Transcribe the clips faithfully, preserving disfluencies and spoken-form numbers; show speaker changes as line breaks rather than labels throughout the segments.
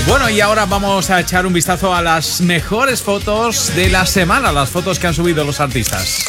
Bueno, y ahora vamos a echar un vistazo a las mejores fotos de la semana, las fotos que han subido los artistas.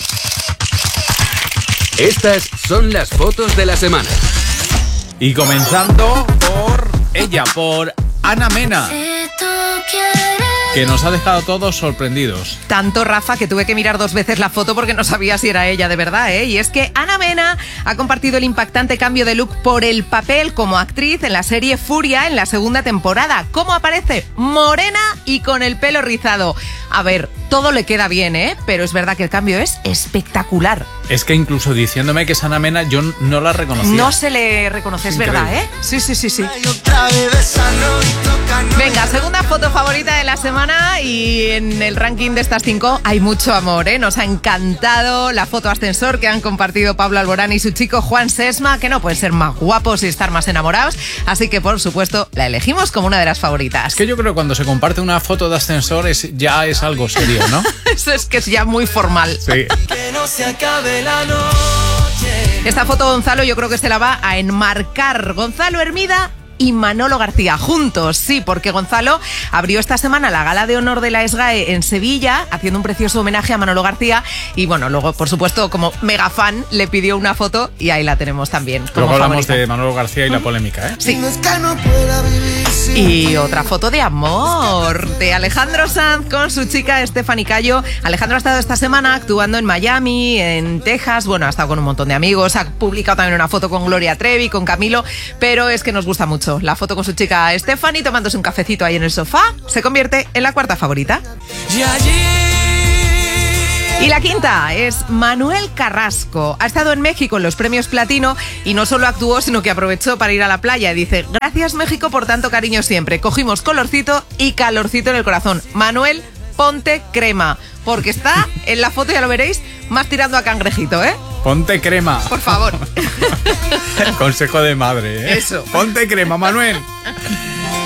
Estas son las fotos de la semana.
Y comenzando por ella, por Ana Mena, que nos ha dejado todos sorprendidos.
Tanto, Rafa, que tuve que mirar dos veces la foto porque no sabía si era ella de verdad, ¿eh? Y es que Ana Mena ha compartido el impactante cambio de look por el papel como actriz en la serie Furia en la segunda temporada. ¿Cómo aparece? Morena y con el pelo rizado. A ver, todo le queda bien, ¿eh? Pero es verdad que el cambio es espectacular.
Es que incluso diciéndome que es Ana Mena, yo no la reconocía.
No se le reconoce, es
Increíble.
verdad, ¿eh? Sí, sí, sí, sí. Venga, segunda foto favorita de la semana, y en el ranking de estas cinco hay mucho amor, ¿eh? Nos ha encantado la foto ascensor que han compartido Pablo Alborán y su chico Juan Sesma, que no pueden ser más guapos y estar más enamorados, así que por supuesto la elegimos como una de las favoritas.
Es que yo creo que cuando se comparte una foto de ascensor es, ya es algo serio, ¿no?
Eso es que es ya muy formal.
Sí.
Que no se acabe la noche.
Esta foto, Gonzalo, yo creo que se la va a enmarcar Gonzalo Hermida y Manolo García juntos, sí, porque Gonzalo abrió esta semana la gala de honor de la SGAE en Sevilla, haciendo un precioso homenaje a Manolo García, y bueno, luego, por supuesto, como mega fan, le pidió una foto y ahí la tenemos también. Como
Luego hablamos
favorita.
de Manolo García y la polémica, ¿eh?
Sí. Y otra foto de amor de Alejandro Sanz con su chica Stephanie Cayo. Alejandro ha estado esta semana actuando en Miami, en Texas, bueno, ha estado con un montón de amigos, ha publicado también una foto con Gloria Trevi, con Camilo, pero es que nos gusta mucho la foto con su chica Stephanie tomándose un cafecito ahí en el sofá, se convierte en la cuarta favorita.
Y allí.
Y la quinta es Manuel Carrasco. Ha estado en México en los premios Platino y no solo actuó, sino que aprovechó para ir a la playa. Y dice: gracias, México, por tanto cariño siempre. Cogimos colorcito y calorcito en el corazón. Manuel, ponte crema, porque está en la foto, ya lo veréis, más tirando a cangrejito, ¿eh?
Ponte crema.
Por favor.
Consejo de madre, ¿eh?
Eso.
Ponte crema, Manuel.